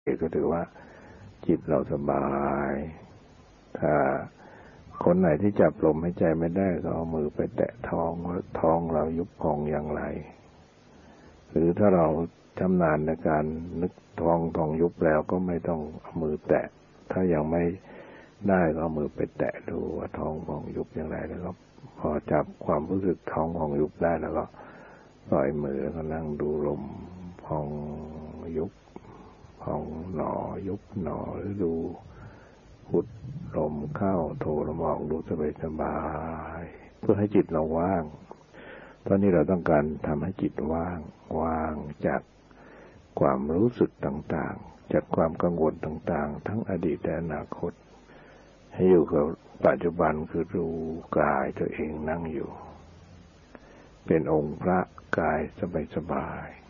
ก็ถือว่าจิตเราสบาย ถ้าคนไหนที่จับลมหายใจไม่ได้ก็เอามือไปแตะท้องว่าท้องเรายุบพองอย่างไรหรือถ้าเราชำนาญในการนึกท้องยุบแล้วก็ไม่ต้องเอามือแตะถ้ายังไม่ได้ก็เอามือไปแตะดูว่าท้องพองยุบอย่างไรแล้วก็พอจับความรู้สึกท้องพองยุบได้แล้วก็ปล่อยมือแล้วก็นั่งดูลมพองยุบพองหนอยุบหนอหรือดูพุทลมเข้าโทลมออกดูสบายๆเพื่อให้จิตเราว่างตอนนี้เราต้องการทำให้จิตว่างจากความรู้สึกต่างๆจากความกังวลต่างๆทั้งอดีตและอนาคตให้อยู่กับปัจจุบันคือดูกายตัวเองนั่งอยู่เป็นองค์พระกายสบายๆ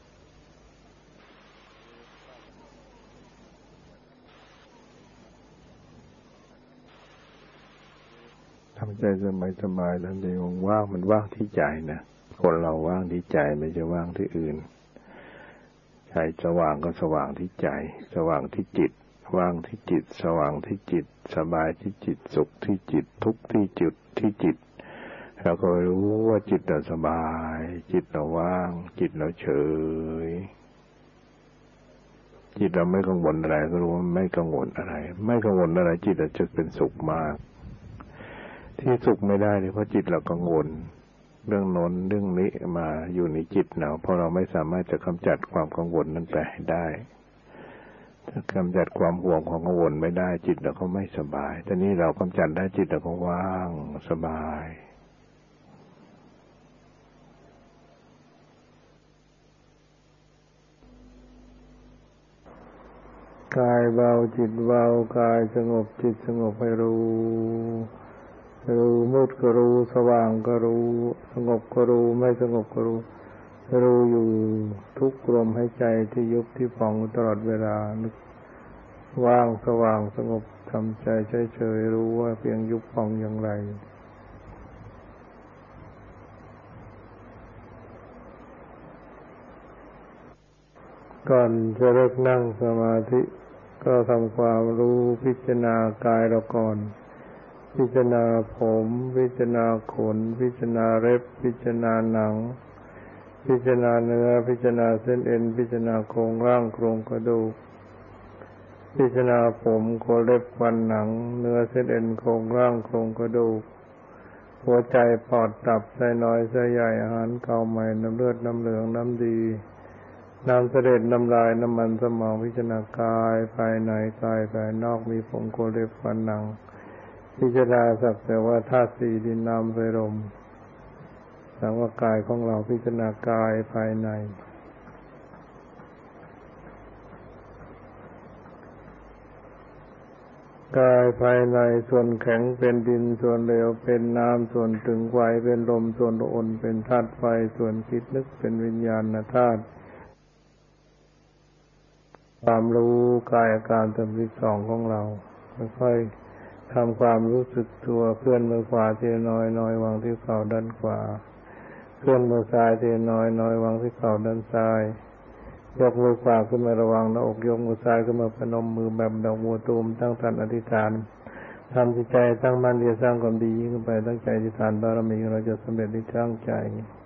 ทำใจสบายๆแล้วใจว่างมันว่างที่ใจนะคนเราว่างที่ใจไม่ใช่ว่างที่อื่นใจสว่างก็สว่างที่ใจสว่างที่จิตว่างที่จิตสว่างที่จิตสบายที่จิตสุขที่จิตทุกข์ที่จิตเราก็รู้ว่าจิตเราสบายจิตเราว่างจิตเราเฉยจิตเราไม่กังวลอะไรก็รู้ว่าไม่กังวลอะไรไม่กังวลอะไรจิตเราจะเป็นสุขมากที่สุขไม่ได้เพราะจิตเรากังวลเรื่องโน้นเรื่องนี้มาอยู่ในจิตเราเพราะเราไม่สามารถจะกำจัดความกังวลนั้นไปได้ถ้ากำจัดความห่วงของกังวลไม่ได้จิตเราก็ไม่สบายแต่นี้เรากำจัดได้จิตเราก็ว่างสบายกายเบาจิตเบากายสงบจิตสงบให้รู้มืดก็รู้สว่างก็รู้สงบก็รู้ไม่สงบก็รู้อยู่ทุกลมหายใจที่ยุบที่พองตลอดเวลานึกว่างสว่างสงบทำใจเฉยๆรู้ว่าเพียงยุบพองอย่างไรก่อนจะเริ่มนั่งสมาธิก็ทำความรู้พิจารณากายเราก่อนพิจารณาผมพิจารณาขนพิจารณาเล็บพิจารณาหนังพิจารณาเนื้อพิจารณาเส้นเอ็นพิจารณาโครงร่างโครงกระดูกพิจารณาผมขนเล็บฟันหนังเนื้อเส้นเอ็นโครงร่างโครงกระดูกหัวใจปอดตับไส้น้อยไส้ใหญ่อาหารเก่าใหม่น้ำเลือดน้ำเหลืองน้ำดีน้ำเสด็จน้ำลายน้ำมันสมองพิจารณากายภายในกายภายนอกมีผมขนเล็บฟันหนังพิจารณาสักแต่ว่าธาตุสี่ดินน้ำไฟลมสังว่ากายของเราพิจารณากายภายในกายภายในส่วนแข็งเป็นดินส่วนเหลวเป็นน้ำส่วนตึงไหวเป็นลมส่วนอ่อนเป็นธาตุไฟส่วนคิดนึกเป็นวิญญาณธาตุความรู้กายอาการ32ของเราค่อยๆทำความรู้สึกตัวเคลื่อนมือขวาทีน้อยๆวางที่เข่าด้านขวาเคลื่อนมือซ้ายทีน้อยวางที่เข่าด้านซ้ายยกมือขวาขึ้นมาระวังหน้าอกยกมือซ้ายขึ้นมาพนมมือแบบดอกบัวตูมตั้งสันอธิษฐานทำจิตใจตั้งมั่นที่จะสร้างความดียิ่งขึ้นไปตั้งใจอธิษฐานบารมีเราจะสำเร็จในตั้งใจ